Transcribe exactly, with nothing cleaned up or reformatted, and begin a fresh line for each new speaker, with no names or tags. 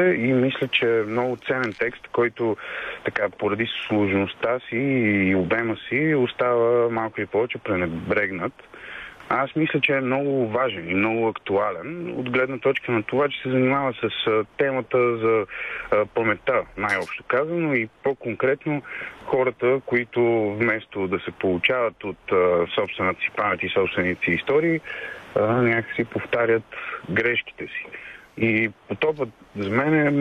историята и мисля, че е много ценен текст, който така поради сложността си и обема си остава малко или повече пренебрегнат. Аз мисля, че е много важен и много актуален от гледна точка на това, че се занимава с а, темата за а, паметта, най-общо казано, и по-конкретно хората, които вместо да се получават от а, собствената си памет и собствените си истории, а, някакси повтарят грешките си. И потопът за мен е